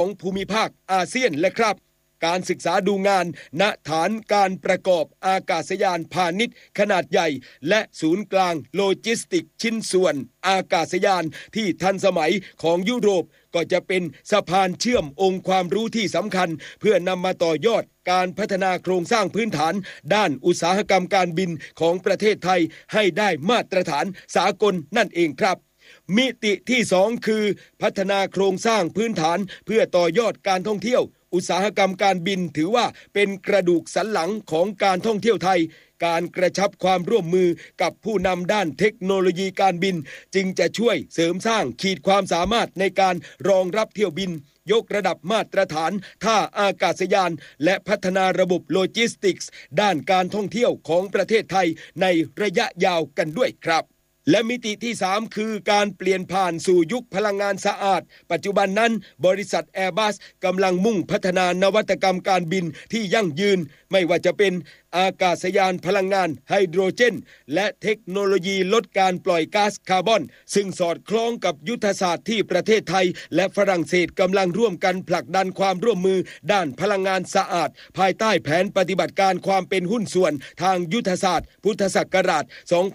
ภูมิภาคอาเซียนและครับการศึกษาดูงานณฐานการประกอบอากาศยานพาณิชย์ขนาดใหญ่และศูนย์กลางโลจิสติกชิ้นส่วนอากาศยานที่ทันสมัยของยุโรปก็จะเป็นสะพานเชื่อมองค์ความรู้ที่สำคัญเพื่อนำมาต่อยอดการพัฒนาโครงสร้างพื้นฐานด้านอุตสาหกรรมการบินของประเทศไทยให้ได้มาตรฐานสากลนั่นเองครับมิติที่2คือพัฒนาโครงสร้างพื้นฐานเพื่อต่อยอดการท่องเที่ยวอุตสาหกรรมการบินถือว่าเป็นกระดูกสันหลังของการท่องเที่ยวไทยการกระชับความร่วมมือกับผู้นำด้านเทคโนโลยีการบินจึงจะช่วยเสริมสร้างขีดความสามารถในการรองรับเที่ยวบินยกระดับมาตรฐานท่าอากาศยานและพัฒนาระบบโลจิสติกส์ด้านการท่องเที่ยวของประเทศไทยในระยะยาวกันด้วยครับและมิติที่3คือการเปลี่ยนผ่านสู่ยุคพลังงานสะอาดปัจจุบันนั้นบริษัท Airbus กำลังมุ่งพัฒนานวัตกรรมการบินที่ยั่งยืนไม่ว่าจะเป็นอากาศยานพลังงานไฮโดรเจนและเทคโนโลยีลดการปล่อยก๊าซคาร์บอนซึ่งสอดคล้องกับยุทธศาสตร์ที่ประเทศไทยและฝรั่งเศสกำลังร่วมกันผลักดันความร่วมมือด้านพลังงานสะอาดภายใต้แผนปฏิบัติการความเป็นหุ้นส่วนทางยุทธศาสตร์พุทธศักราช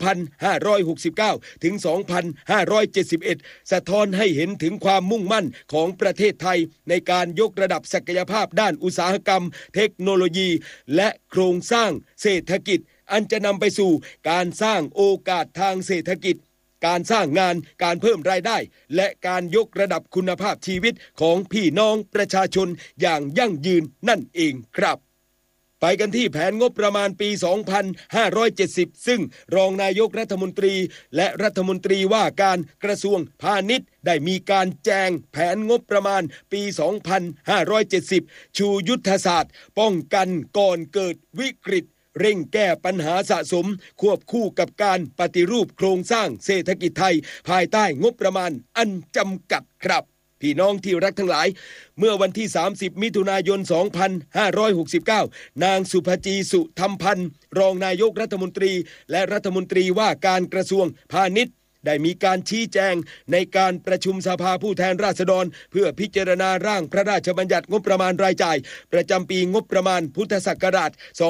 2569 ถึง 2571 สะท้อนให้เห็นถึงความมุ่งมั่นของประเทศไทยในการยกระดับศักยภาพด้านอุตสาหกรรมเทคโนโลยีและโครงสร้างเศรษฐกิจอันจะนำไปสู่การสร้างโอกาสทางเศรษฐกิจการสร้างงานการเพิ่มรายได้และการยกระดับคุณภาพชีวิตของพี่น้องประชาชนอย่างยั่งยืนนั่นเองครับไปกันที่แผนงบประมาณปี 2570 ซึ่งรองนายกรัฐมนตรีและรัฐมนตรีว่าการกระทรวงพาณิชย์ได้มีการแจงแผนงบประมาณปี 2570 ชูยุทธศาสตร์ป้องกันก่อนเกิดวิกฤตเร่งแก้ปัญหาสะสมควบคู่กับการปฏิรูปโครงสร้างเศรษฐกิจไทยภายใต้งบประมาณอันจำกัดครับพี่น้องที่รักทั้งหลายเมื่อวันที่30มิถุนายน2569นางสุภจีสุธรรมพันธ์รองนายกรัฐมนตรีและรัฐมนตรีว่าการกระทรวงพาณิชย์ได้มีการชี้แจงในการประชุมสภาผู้แทนราษฎรเพื่อพิจารณาร่างพระราชบัญญัติงบประมาณรายจ่ายประจำปีงบประมาณพุทธศักราช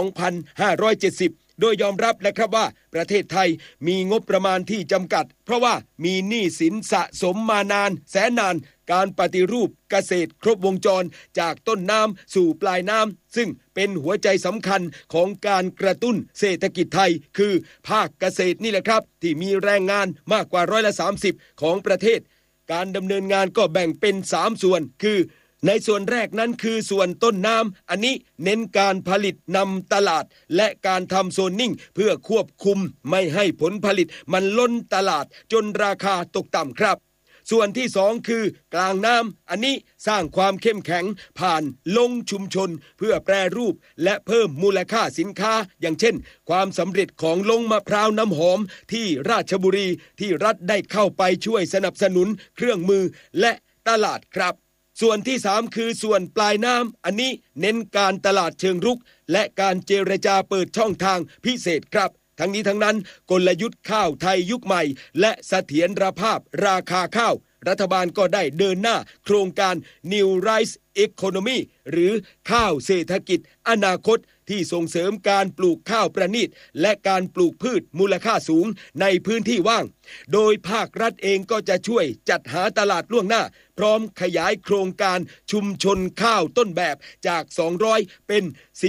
2570 โดยยอมรับนะครับว่าประเทศไทยมีงบประมาณที่จำกัดเพราะว่ามีหนี้สินสะสมมานานแสนนานการปฏิรูปเกษตรครบวงจรจากต้นน้ำสู่ปลายน้ำซึ่งเป็นหัวใจสำคัญของการกระตุ้นเศรษฐกิจไทยคือภาคเกษตรนี่แหละครับที่มีแรงงานมากกว่า30%ของประเทศการดำเนินงานก็แบ่งเป็น3ส่วนคือในส่วนแรกนั้นคือส่วนต้นน้ำอันนี้เน้นการผลิตนำตลาดและการทำโซนนิ่งเพื่อควบคุมไม่ให้ผลผลิตมันล้นตลาดจนราคาตกต่ำครับส่วนที่2คือกลางน้ำอันนี้สร้างความเข้มแข็งผ่านลงชุมชนเพื่อแปรรูปและเพิ่มมูลค่าสินค้าอย่างเช่นความสำเร็จของลงมะพร้าวน้ำหอมที่ราชบุรีที่รัฐได้เข้าไปช่วยสนับสนุนเครื่องมือและตลาดครับส่วนที่3คือส่วนปลายน้ำอันนี้เน้นการตลาดเชิงรุกและการเจรจาเปิดช่องทางพิเศษครับทั้งนี้ทั้งนั้นกลยุทธ์ข้าวไทยยุคใหม่และเสถียรภาพราคาข้าวรัฐบาลก็ได้เดินหน้าโครงการ New Rice Economy หรือข้าวเศรษฐกิจอนาคตที่ส่งเสริมการปลูกข้าวประณีตและการปลูกพืชมูลค่าสูงในพื้นที่ว่างโดยภาครัฐเองก็จะช่วยจัดหาตลาดล่วงหน้าพร้อมขยายโครงการชุมชนข้าวต้นแบบจาก200เป็น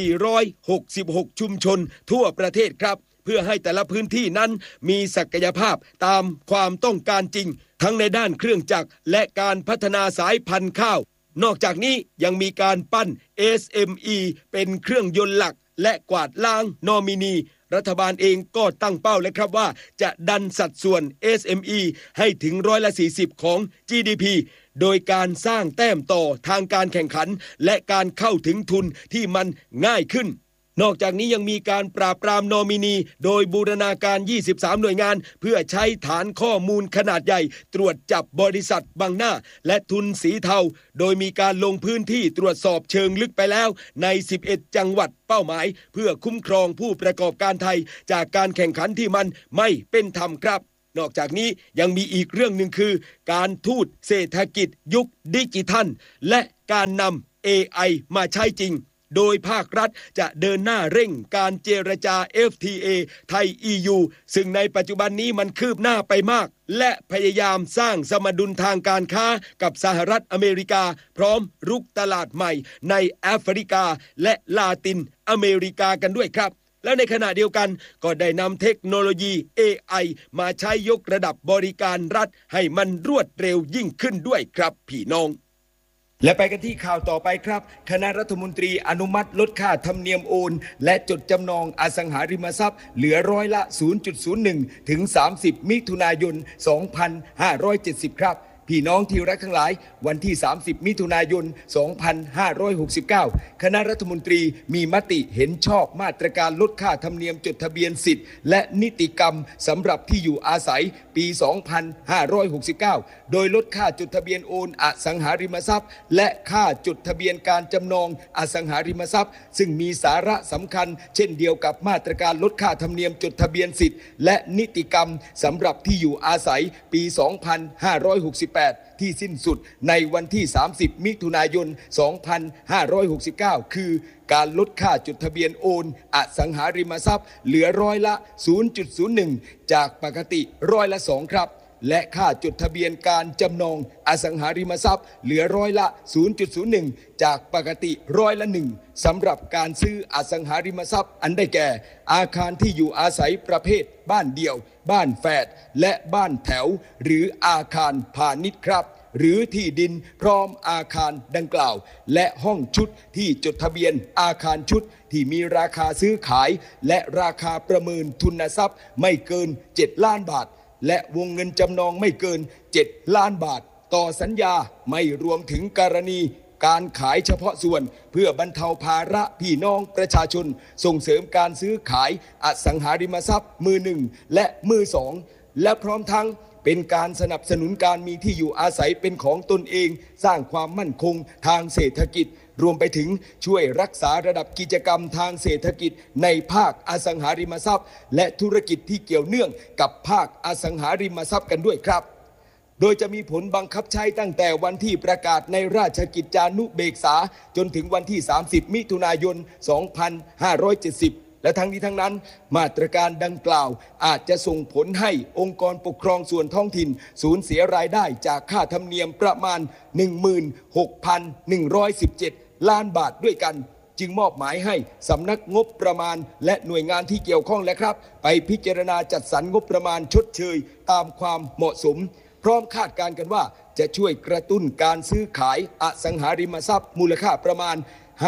466ชุมชนทั่วประเทศครับเพื่อให้แต่ละพื้นที่นั้นมีศักยภาพตามความต้องการจริงทั้งในด้านเครื่องจักรและการพัฒนาสายพันธุ์ข้าวนอกจากนี้ยังมีการปั้น SME เป็นเครื่องยนต์หลักและกวาดล้างนอมินีรัฐบาลเองก็ตั้งเป้าเลยครับว่าจะดันสัดส่วน SME ให้ถึง40%ของ GDP โดยการสร้างแต้มต่อทางการแข่งขันและการเข้าถึงทุนที่มันง่ายขึ้นนอกจากนี้ยังมีการปราบปรามนอมินีโดยบูรณาการ23หน่วยงานเพื่อใช้ฐานข้อมูลขนาดใหญ่ตรวจจับบริษัทบังหน้าและทุนสีเทาโดยมีการลงพื้นที่ตรวจสอบเชิงลึกไปแล้วใน11จังหวัดเป้าหมายเพื่อคุ้มครองผู้ประกอบการไทยจากการแข่งขันที่มันไม่เป็นธรรมครับนอกจากนี้ยังมีอีกเรื่องหนึ่งคือการทูตเศรษฐกิจยุคดิจิทัลและการนำ AI มาใช้จริงโดยภาครัฐจะเดินหน้าเร่งการเจรจา FTA ไทย EU ซึ่งในปัจจุบันนี้มันคืบหน้าไปมากและพยายามสร้างสมดุลทางการค้ากับสหรัฐอเมริกาพร้อมรุกตลาดใหม่ในแอฟริกาและลาตินอเมริกากันด้วยครับแล้วในขณะเดียวกันก็ได้นำเทคโนโลยี AI มาใช้ยกระดับบริการรัฐให้มันรวดเร็วยิ่งขึ้นด้วยครับพี่น้องและไปกันที่ข่าวต่อไปครับคณะรัฐมนตรีอนุมัติลดค่าธรรมเนียมโอนและจดจำนองอสังหาริมทรัพย์เหลือร้อยละ 0.01 ถึง 30 มิถุนายน 2570 ครับพี่น้องที่รักทั้งหลายวันที่ 30 มิถุนายน 2569 คณะรัฐมนตรีมีมติเห็นชอบมาตรการลดค่าธรรมเนียมจดทะเบียนสิทธิ์และนิติกรรมสำหรับที่อยู่อาศัยปี 2569 โดยลดค่าจดทะเบียนโอนอสังหาริมทรัพย์และค่าจดทะเบียนการจำนองอสังหาริมทรัพย์ซึ่งมีสาระสำคัญเช่นเดียวกับมาตรการลดค่าธรรมเนียมจดทะเบียนสิทธิ์และนิติกรรมสำหรับที่อยู่อาศัยปี 2568ที่สิ้นสุดในวันที่ 30 มิถุนายน 2569 คือการลดค่าจดทะเบียนโอนอสังหาริมทรัพย์เหลือร้อยละ 0.01 จากปกติร้อยละ 2 ครับและค่าจดทะเบียนการจำนองอสังหาริมทรัพย์เหลือร้อยละ 0.01 จากปกติร้อยละ 1สำหรับการซื้ออสังหาริมทรัพย์อันได้แก่อาคารที่อยู่อาศัยประเภทบ้านเดี่ยวบ้านแฝดและบ้านแถวหรืออาคารพาณิชย์ครับหรือที่ดินพร้อมอาคารดังกล่าวและห้องชุดที่จดทะเบียนอาคารชุดที่มีราคาซื้อขายและราคาประเมินทุนทรัพย์ไม่เกิน7ล้านบาทและวงเงินจำนองไม่เกิน7ล้านบาทต่อสัญญาไม่รวมถึงกรณีการขายเฉพาะส่วนเพื่อบรรเทาภาระพี่น้องประชาชนส่งเสริมการซื้อขายอสังหาริมทรัพย์มือหนึ่งและมือสองและพร้อมทั้งเป็นการสนับสนุนการมีที่อยู่อาศัยเป็นของตนเองสร้างความมั่นคงทางเศรษฐกิจรวมไปถึงช่วยรักษาระดับกิจกรรมทางเศรษฐกิจในภาคอสังหาริมทรัพย์และธุรกิจที่เกี่ยวเนื่องกับภาคอสังหาริมทรัพย์กันด้วยครับโดยจะมีผลบังคับใช้ตั้งแต่วันที่ประกาศในราชกิจจานุเบกษาจนถึงวันที่ 30 มิถุนายน 2570 และทั้งนี้ทั้งนั้นมาตรการดังกล่าวอาจจะส่งผลให้องค์กรปกครองส่วนท้องถิ่นสูญเสียรายได้จากค่าธรรมเนียมประมาณ 16,117 ล้านบาทด้วยกันจึงมอบหมายให้สำนักงบประมาณและหน่วยงานที่เกี่ยวข้องแล้วครับไปพิจารณาจัดสรรงบประมาณชดเชยตามความเหมาะสมพร้อมคาดการณ์กันว่าจะช่วยกระตุ้นการซื้อขายอสังหาริมทรัพย์มูลค่าประมาณ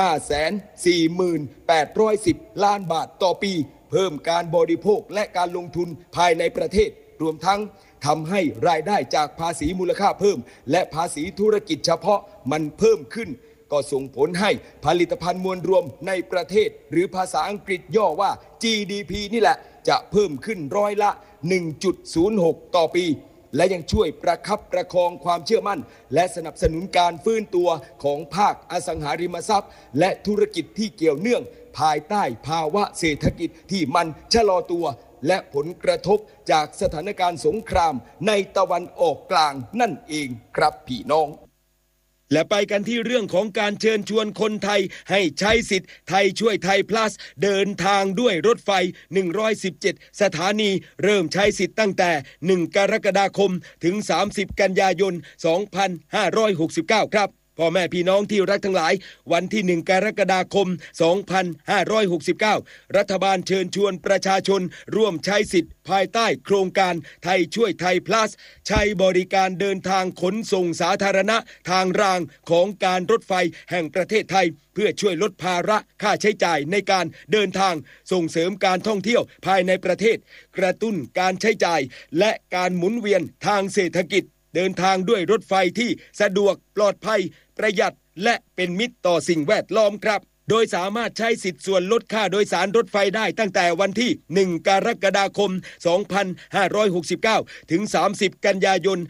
548,10 ล้านบาทต่อปีเพิ่มการบริโภคและการลงทุนภายในประเทศรวมทั้งทำให้รายได้จากภาษีมูลค่าเพิ่มและภาษีธุรกิจเฉพาะมันเพิ่มขึ้นก็ส่งผลให้ผลิตภัณฑ์มวลรวมในประเทศหรือภาษาอังกฤษย่อว่า GDP นี่แหละจะเพิ่มขึ้นร้อยละ 1.06 ต่อปีและยังช่วยประคับประคองความเชื่อมั่นและสนับสนุนการฟื้นตัวของภาคอสังหาริมทรัพย์และธุรกิจที่เกี่ยวเนื่องภายใต้ภาวะเศรษฐกิจที่มันชะลอตัวและผลกระทบจากสถานการณ์สงครามในตะวันออกกลางนั่นเองครับพี่น้องและไปกันที่เรื่องของการเชิญชวนคนไทยให้ใช้สิทธิ์ไทยช่วยไทย plus เดินทางด้วยรถไฟ117สถานีเริ่มใช้สิทธิ์ตั้งแต่1กรกฎาคมถึง30กันยายน2569ครับพ่อแม่พี่น้องที่รักทั้งหลายวันที่1กรกฎาคม2569รัฐบาลเชิญชวนประชาชนร่วมใช้สิทธิ์ภายใต้โครงการไทยช่วยไทย plus ใช้บริการเดินทางขนส่งสาธารณะทางรางของการรถไฟแห่งประเทศไทยเพื่อช่วยลดภาระค่าใช้จ่ายในการเดินทางส่งเสริมการท่องเที่ยวภายในประเทศกระตุ้นการใช้จ่ายและการหมุนเวียนทางเศรษฐกิจเดินทางด้วยรถไฟที่สะดวกปลอดภัยประหยัดและเป็นมิตรต่อสิ่งแวดล้อมครับโดยสามารถใช้สิทธิ์ส่วนลดค่าโดยสารรถไฟได้ตั้งแต่วันที่1กรกฎาคม2569ถึง30กันยายน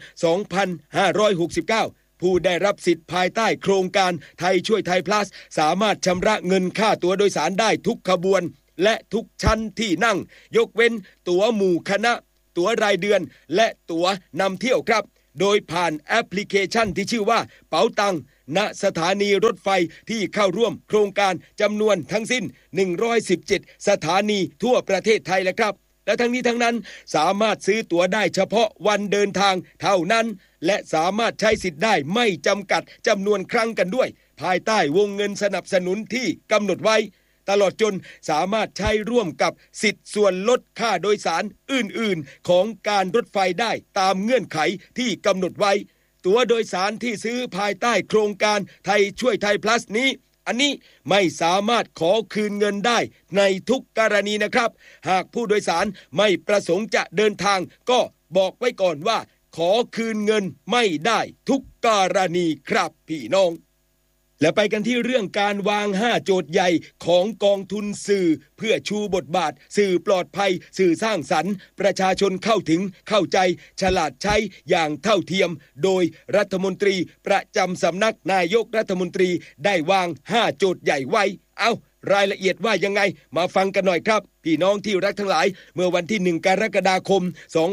2569ผู้ได้รับสิทธิ์ภายใต้โครงการไทยช่วยไทย plus สามารถชำระเงินค่าตั๋วโดยสารได้ทุกขบวนและทุกชั้นที่นั่งยกเว้นตั๋วหมู่คณะตั๋วรายเดือนและตั๋วนำเที่ยวครับโดยผ่านแอปพลิเคชันที่ชื่อว่าเป๋าตังณสถานีรถไฟที่เข้าร่วมโครงการจำนวนทั้งสิ้น117สถานีทั่วประเทศไทยแล้วครับและทั้งนี้ทั้งนั้นสามารถซื้อตั๋วได้เฉพาะวันเดินทางเท่านั้นและสามารถใช้สิทธิ์ได้ไม่จำกัดจำนวนครั้งกันด้วยภายใต้วงเงินสนับสนุนที่กำหนดไว้ตลอดจนสามารถใช้ร่วมกับสิทธิ์ส่วนลดค่าโดยสารอื่นๆของการรถไฟได้ตามเงื่อนไขที่กำหนดไว้ตั๋วโดยสารที่ซื้อภายใต้โครงการไทยช่วยไทย plus นี้อันนี้ไม่สามารถขอคืนเงินได้ในทุกกรณีนะครับหากผู้โดยสารไม่ประสงค์จะเดินทางก็บอกไว้ก่อนว่าขอคืนเงินไม่ได้ทุกกรณีครับพี่น้องและไปกันที่เรื่องการวาง5โจทย์ใหญ่ของกองทุนสื่อเพื่อชูบทบาทสื่อปลอดภัยสื่อสร้างสรรค์ประชาชนเข้าถึงเข้าใจฉลาดใช้อย่างเท่าเทียมโดยรัฐมนตรีประจำสำนักนายกรัฐมนตรีได้วาง5โจทย์ใหญ่ไว้รายละเอียดว่ายังไงมาฟังกันหน่อยครับพี่น้องที่รักทั้งหลายเมื่อวันที่1กรกฎาคม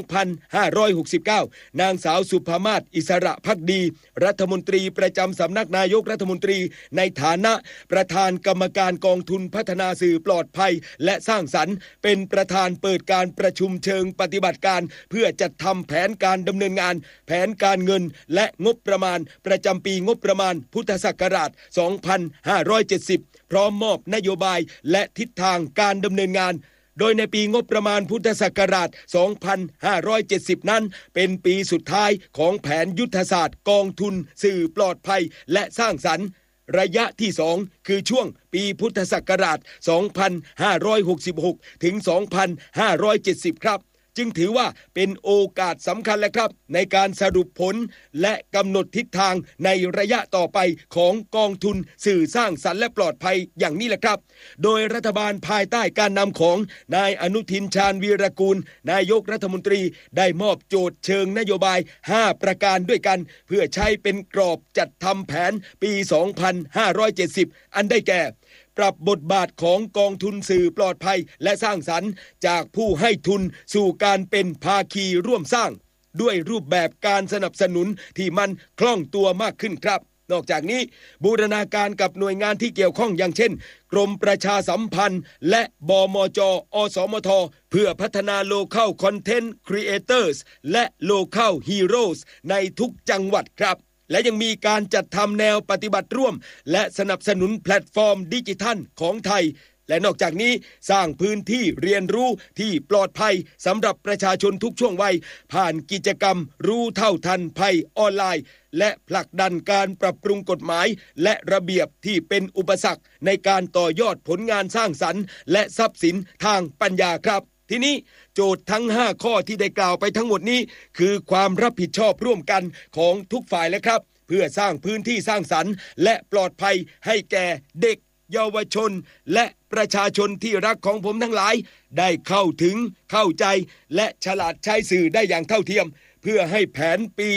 2569นางสาวสุภมาศอิสระภักดีรัฐมนตรีประจำสำนักนายกรัฐมนตรีในฐานะประธานกรรมการกองทุนพัฒนาสื่อปลอดภัยและสร้างสรรค์เป็นประธานเปิดการประชุมเชิงปฏิบัติการเพื่อจัดทำแผนการดำเนินงานแผนการเงินและงบประมาณประจำปีงบประมาณพุทธศักราช2570พร้อมมอบนโยบายและทิศทางการดำเนินงานโดยในปีงบประมาณพุทธศักราช2570นั้นเป็นปีสุดท้ายของแผนยุทธศาสตร์กองทุนสื่อปลอดภัยและสร้างสรรค์ระยะที่2คือช่วงปีพุทธศักราช2566ถึง2570ครับจึงถือว่าเป็นโอกาสสำคัญแล้วครับในการสรุปผลและกำหนดทิศทางในระยะต่อไปของกองทุนสื่อสร้างสรรค์และปลอดภัยอย่างนี้แหละครับโดยรัฐบาลภายใต้การนำของนายอนุทินชาญวีรกูลนายกรัฐมนตรีได้มอบโจทย์เชิงนโยบาย5ประการด้วยกันเพื่อใช้เป็นกรอบจัดทำแผนปี2570อันได้แก่ปรับบทบาทของกองทุนสื่อปลอดภัยและสร้างสรรค์จากผู้ให้ทุนสู่การเป็นภาคีร่วมสร้างด้วยรูปแบบการสนับสนุนที่มันคล่องตัวมากขึ้นครับนอกจากนี้บูรณาการกับหน่วยงานที่เกี่ยวข้องอย่างเช่นกรมประชาสัมพันธ์และบมจ.อสมท.เพื่อพัฒนา Local Content Creators และ Local Heroes ในทุกจังหวัดครับและยังมีการจัดทำแนวปฏิบัติร่วมและสนับสนุนแพลตฟอร์มดิจิทัลของไทยและนอกจากนี้สร้างพื้นที่เรียนรู้ที่ปลอดภัยสำหรับประชาชนทุกช่วงวัยผ่านกิจกรรมรู้เท่าทันภัยออนไลน์และผลักดันการปรับปรุงกฎหมายและระเบียบที่เป็นอุปสรรคในการต่อยอดผลงานสร้างสรรค์และทรัพย์สินทางปัญญาครับทีนี้โจทย์ทั้ง5ข้อที่ได้กล่าวไปทั้งหมดนี้คือความรับผิดชอบร่วมกันของทุกฝ่ายแล้วครับเพื่อสร้างพื้นที่สร้างสรรค์และปลอดภัยให้แก่เด็กเยาวชนและประชาชนที่รักของผมทั้งหลายได้เข้าถึงเข้าใจและฉลาดใช้สื่อได้อย่างเท่าเทียมเพื่อให้แผนปี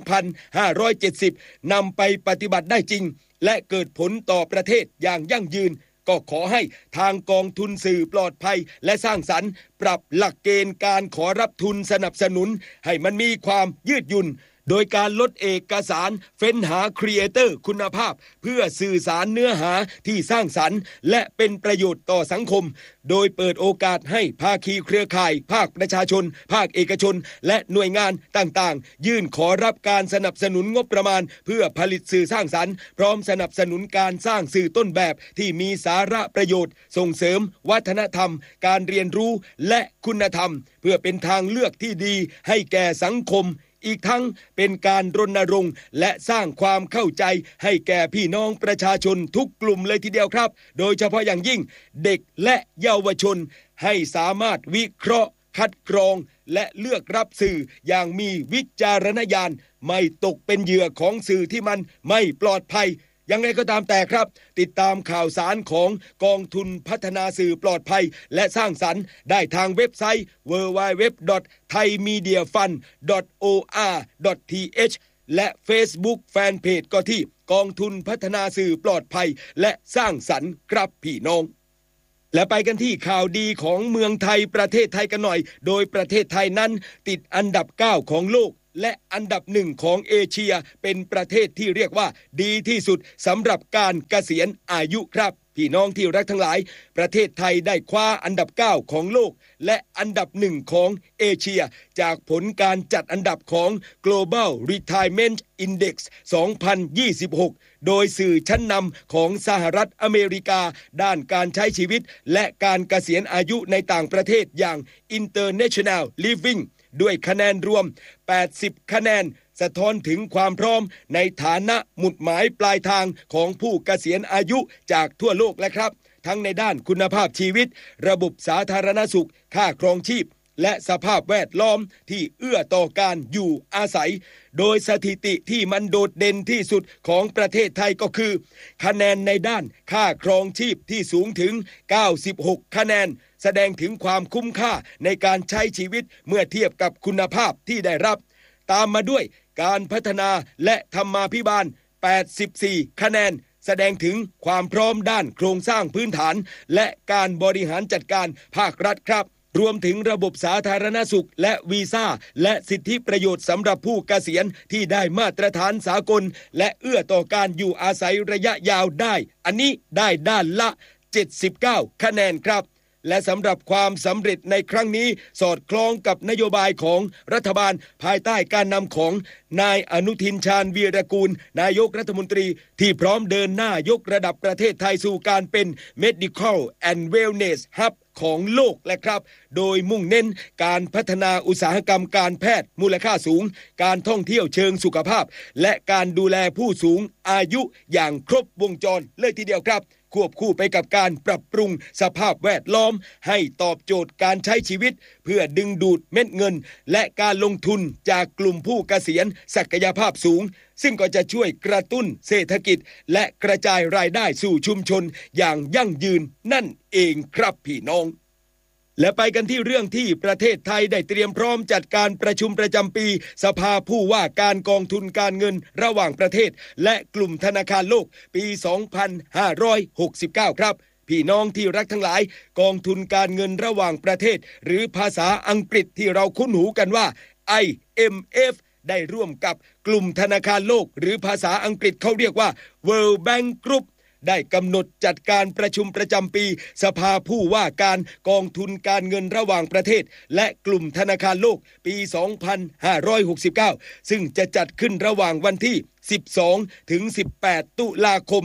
2570นำไปปฏิบัติได้จริงและเกิดผลต่อประเทศอย่างยั่งยืนก็ขอให้ทางกองทุนสื่อปลอดภัยและสร้างสรรค์ปรับหลักเกณฑ์การขอรับทุนสนับสนุนให้มันมีความยืดหยุ่นโดยการลดเอกสารเฟ้นหาครีเอเตอร์คุณภาพเพื่อสื่อสารเนื้อหาที่สร้างสรรค์และเป็นประโยชน์ต่อสังคมโดยเปิดโอกาสให้ภาคีเครือข่ายภาคประชาชนภาคเอกชนและหน่วยงานต่างๆยื่นขอรับการสนับสนุนงบประมาณเพื่อผลิตสื่อสร้างสรรค์พร้อมสนับสนุนการสร้างสื่อต้นแบบที่มีสาระประโยชน์ส่งเสริมวัฒนธรรมการเรียนรู้และคุณธรรมเพื่อเป็นทางเลือกที่ดีให้แก่สังคมอีกทั้งเป็นการรณรงค์และสร้างความเข้าใจให้แก่พี่น้องประชาชนทุกกลุ่มเลยทีเดียวครับโดยเฉพาะอย่างยิ่งเด็กและเยาวชนให้สามารถวิเคราะห์คัดกรองและเลือกรับสื่ออย่างมีวิจารณญาณไม่ตกเป็นเหยื่อของสื่อที่มันไม่ปลอดภัยยังไงก็ตามแต่ครับติดตามข่าวสารของกองทุนพัฒนาสื่อปลอดภัยและสร้างสรรค์ได้ทางเว็บไซต์ www.thaimediafund.or.th และ Facebook Fanpage ก็ที่กองทุนพัฒนาสื่อปลอดภัยและสร้างสรรค์ครับพี่น้องและไปกันที่ข่าวดีของเมืองไทยประเทศไทยกันหน่อยโดยประเทศไทยนั้นติดอันดับ9ของโลกและอันดับ1ของเอเชียเป็นประเทศที่เรียกว่าดีที่สุดสำหรับการเกษียณอายุครับพี่น้องที่รักทั้งหลายประเทศไทยได้คว้าอันดับ9ของโลกและอันดับ1ของเอเชียจากผลการจัดอันดับของ Global Retirement Index 2026 โดยสื่อชั้นนำของสหรัฐอเมริกาด้านการใช้ชีวิตและการเกษียณอายุในต่างประเทศอย่าง International Living ด้วยคะแนนรวม80คะแนนสะท้อนถึงความพร้อมในฐานะหมุดหมายปลายทางของผู้เกษียณอายุจากทั่วโลกและครับทั้งในด้านคุณภาพชีวิตระบบสาธารณสุขค่าครองชีพและสภาพแวดล้อมที่เอื้อต่อการอยู่อาศัยโดยสถิติที่มันโดดเด่นที่สุดของประเทศไทยก็คือคะแนนในด้านค่าครองชีพที่สูงถึง96คะแนนแสดงถึงความคุ้มค่าในการใช้ชีวิตเมื่อเทียบกับคุณภาพที่ได้รับตามมาด้วยการพัฒนาและธรรมาภิบาล84คะแนนแสดงถึงความพร้อมด้านโครงสร้างพื้นฐานและการบริหารจัดการภาครัฐครับรวมถึงระบบสาธารณสุขและวีซ่าและสิทธิประโยชน์สำหรับผู้เกษียณที่ได้มาตรฐานสากลและเอื้อต่อการอยู่อาศัยระยะยาวได้อันนี้ได้ด้านละ79คะแนนครับและสำหรับความสำเร็จในครั้งนี้สอดคล้องกับนโยบายของรัฐบาลภายใต้การนำของนายอนุทินชาญวีรกูลนายกรัฐมนตรีที่พร้อมเดินหน้ายกระดับประเทศไทยสู่การเป็น Medical and Wellness Hub ของโลกและครับโดยมุ่งเน้นการพัฒนาอุตสาหกรรมการแพทย์มูลค่าสูงการท่องเที่ยวเชิงสุขภาพและการดูแลผู้สูงอายุอย่างครบวงจรเลยทีเดียวครับควบคู่ไปกับการปรับปรุงสภาพแวดล้อมให้ตอบโจทย์การใช้ชีวิตเพื่อดึงดูดเม็ดเงินและการลงทุนจากกลุ่มผู้เกษียณศักยภาพสูงซึ่งก็จะช่วยกระตุ้นเศรษฐกิจและกระจายรายได้สู่ชุมชนอย่างยั่งยืนนั่นเองครับพี่น้องและไปกันที่เรื่องที่ประเทศไทยได้เตรียมพร้อมจัดการประชุมประจำปีสภาผู้ว่าการกองทุนการเงินระหว่างประเทศและกลุ่มธนาคารโลกปี 2569 ครับพี่น้องที่รักทั้งหลายกองทุนการเงินระหว่างประเทศหรือภาษาอังกฤษที่เราคุ้นหูกันว่า IMF ได้ร่วมกับกลุ่มธนาคารโลกหรือภาษาอังกฤษเขาเรียกว่า World Bank Groupได้กำหนดจัดการประชุมประจำปีสภาผู้ว่าการกองทุนการเงินระหว่างประเทศและกลุ่มธนาคารโลกปี 2569 ซึ่งจะจัดขึ้นระหว่างวันที่12 ถึง 18 ตุลาคม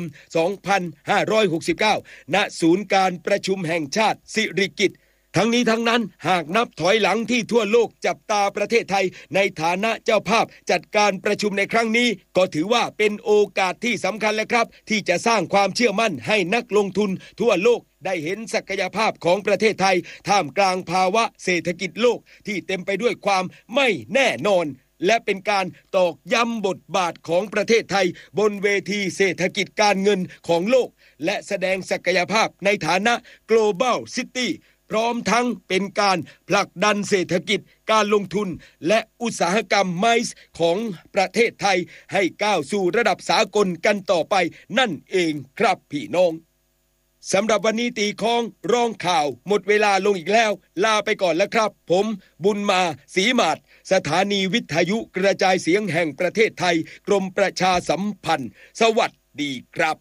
2569 ณ ศูนย์การประชุมแห่งชาติสิริกิติ์ทั้งนี้ทั้งนั้นหากนับถอยหลังที่ทั่วโลกจับตาประเทศไทยในฐานะเจ้าภาพจัดการประชุมในครั้งนี้ก็ถือว่าเป็นโอกาสที่สำคัญและครับที่จะสร้างความเชื่อมั่นให้นักลงทุนทั่วโลกได้เห็นศักยภาพของประเทศไทยท่ามกลางภาวะเศรษฐกิจโลกที่เต็มไปด้วยความไม่แน่นอนและเป็นการตอกย้ำบทบาทของประเทศไทยบนเวทีเศรษฐกิจการเงินของโลกและแสดงศักยภาพในฐานะ Global Cityพร้อมทั้งเป็นการผลักดันเศรษฐกิจการลงทุนและอุตสาหกรรมไมซ์ของประเทศไทยให้ก้าวสู่ระดับสากลกันต่อไปนั่นเองครับพี่น้องสำหรับวันนี้ตีคองร้องข่าวหมดเวลาลงอีกแล้วลาไปก่อนแล้วครับผมบุญมาศรีมาศสถานีวิทยุกระจายเสียงแห่งประเทศไทยกรมประชาสัมพันธ์สวัสดีครับ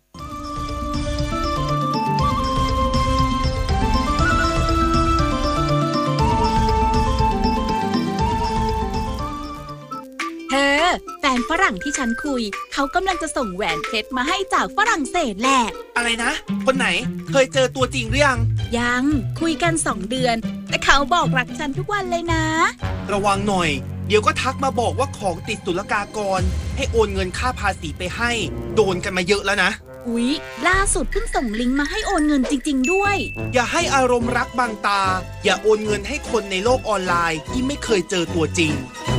แฟนฝรั่งที่ฉันคุยเขากำลังจะส่งแหวนเพชรมาให้จากฝรั่งเศสแหละอะไรนะคนไหนเคยเจอตัวจริงหรือยังคุยกัน2 เดือนแต่เขาบอกรักฉันทุกวันเลยนะระวังหน่อยเดี๋ยวก็ทักมาบอกว่าของติดศุลกากรให้โอนเงินค่าภาษีไปให้โดนกันมาเยอะแล้วนะอุ๊ยล่าสุดเพิ่งส่งลิงก์มาให้โอนเงินจริงๆด้วยอย่าให้อารมณ์รักบังตาอย่าโอนเงินให้คนในโลกออนไลน์ที่ไม่เคยเจอตัวจริง